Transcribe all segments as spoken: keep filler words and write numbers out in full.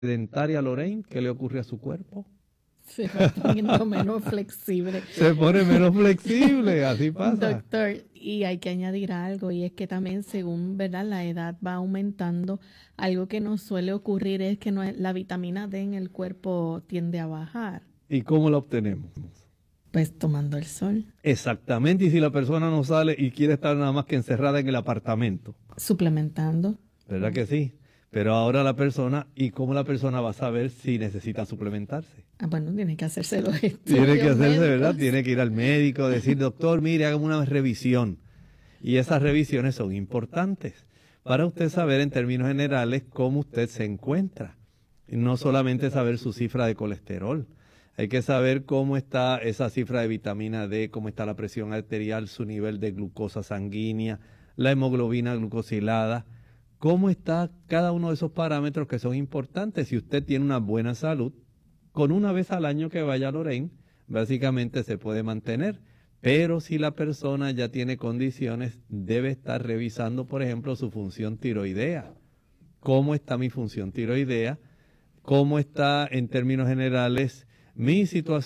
sedentaria, Lorraine, ¿qué le ocurre a su cuerpo? Se va poniendo menos flexible. Se pone menos flexible, así pasa. Doctor, y hay que añadir algo, y es que también según, ¿verdad?, la edad va aumentando, algo que nos suele ocurrir es que no, la vitamina D en el cuerpo tiende a bajar. ¿Y cómo la obtenemos? Pues tomando el sol. Exactamente, y si la persona no sale y quiere estar nada más que encerrada en el apartamento. Suplementando. ¿Verdad que sí? Pero ahora la persona, ¿y cómo la persona va a saber si necesita suplementarse? Ah, bueno, tiene que hacerse los estudios Tiene que hacerse, médicos. ¿verdad? Tiene que ir al médico, decir, doctor, mire, hágame una revisión. Y esas revisiones son importantes para usted saber en términos generales cómo usted se encuentra. Y no solamente saber su cifra de colesterol, hay que saber cómo está esa cifra de vitamina D, cómo está la presión arterial, su nivel de glucosa sanguínea, la hemoglobina glucosilada, cómo está cada uno de esos parámetros que son importantes. Si usted tiene una buena salud, con una vez al año que vaya a Lorraine, básicamente se puede mantener. Pero si la persona ya tiene condiciones, debe estar revisando, por ejemplo, su función tiroidea. ¿Cómo está mi función tiroidea? ¿Cómo está, en términos generales, mi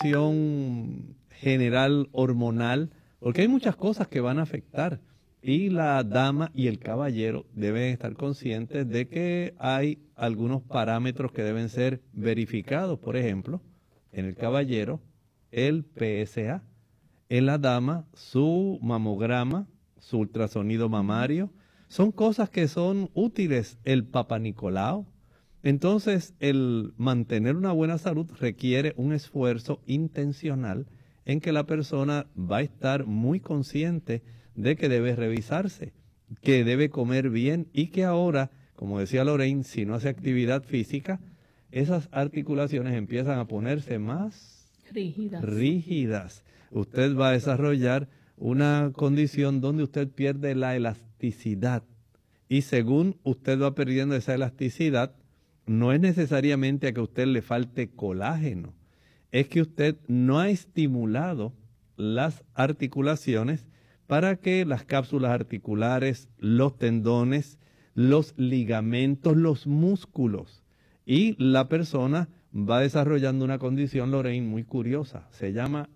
situación general hormonal? Porque hay muchas cosas que van a afectar. Y la dama y el caballero deben estar conscientes de que hay algunos parámetros que deben ser verificados. Por ejemplo, en el caballero, el P S A. En la dama, su mamograma, su ultrasonido mamario. Son cosas que son útiles. El Papa Nicolau. Entonces, el mantener una buena salud requiere un esfuerzo intencional en que la persona va a estar muy consciente de que debe revisarse, que debe comer bien y que ahora, como decía Lorraine, si no hace actividad física, esas articulaciones empiezan a ponerse más rígidas. rígidas. Usted va a desarrollar una condición donde usted pierde la elasticidad y según usted va perdiendo esa elasticidad, no es necesariamente a que a usted le falte colágeno, es que usted no ha estimulado las articulaciones para que las cápsulas articulares, los tendones, los ligamentos, los músculos, y la persona va desarrollando una condición, Lorraine, muy curiosa, se llama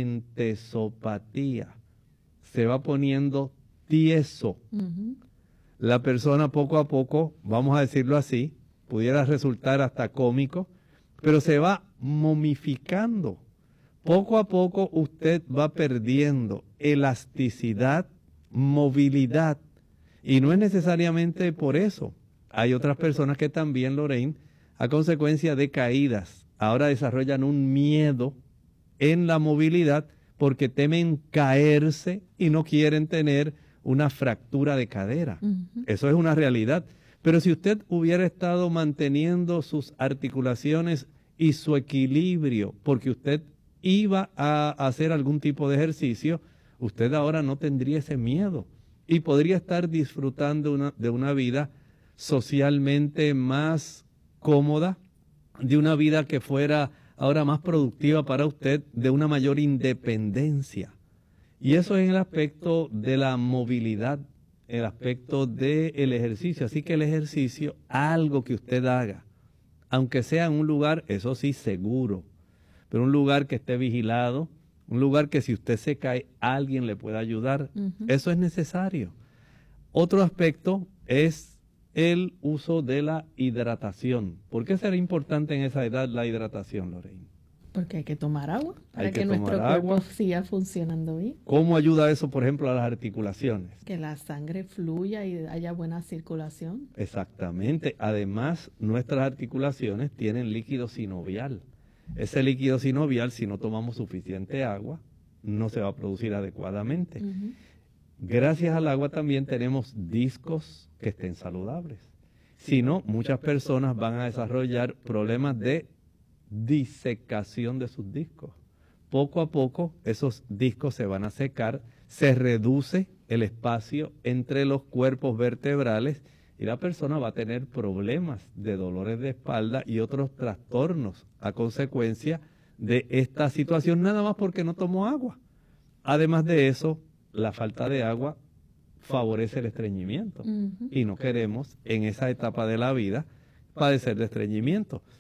entesopatía, se va poniendo tieso. Uh-huh. La persona poco a poco, vamos a decirlo así, pudiera resultar hasta cómico, pero se va momificando. Poco a poco usted va perdiendo elasticidad, movilidad, y no es necesariamente por eso. Hay otras personas que también, Lorraine, a consecuencia de caídas, ahora desarrollan un miedo en la movilidad porque temen caerse y no quieren tener una fractura de cadera. Uh-huh. Eso es una realidad. Pero si usted hubiera estado manteniendo sus articulaciones y su equilibrio, porque usted iba a hacer algún tipo de ejercicio, usted ahora no tendría ese miedo y podría estar disfrutando una, de una vida socialmente más cómoda, de una vida que fuera ahora más productiva para usted, de una mayor independencia. Y eso es el aspecto de la movilidad, el aspecto del ejercicio. Así que el ejercicio, algo que usted haga, aunque sea en un lugar, eso sí, seguro, pero un lugar que esté vigilado, un lugar que si usted se cae, alguien le pueda ayudar. Uh-huh. Eso es necesario. Otro aspecto es el uso de la hidratación. ¿Por qué será importante en esa edad la hidratación, Lorraine? Porque hay que tomar agua para hay que, que nuestro agua. cuerpo siga funcionando bien. ¿Cómo ayuda eso, por ejemplo, a las articulaciones? Que la sangre fluya y haya buena circulación. Exactamente. Además, nuestras articulaciones tienen líquido sinovial. Ese líquido sinovial, si no tomamos suficiente agua, no se va a producir adecuadamente. Uh-huh. Gracias al agua también tenemos discos que estén saludables. Si no, muchas personas van a desarrollar problemas de disecación de sus discos. Poco a poco esos discos se van a secar, se reduce el espacio entre los cuerpos vertebrales y la persona va a tener problemas de dolores de espalda y otros trastornos a consecuencia de esta situación, nada más porque no tomó agua. Además de eso, la falta de agua favorece el estreñimiento. Uh-huh. Y no queremos en esa etapa de la vida padecer de estreñimiento.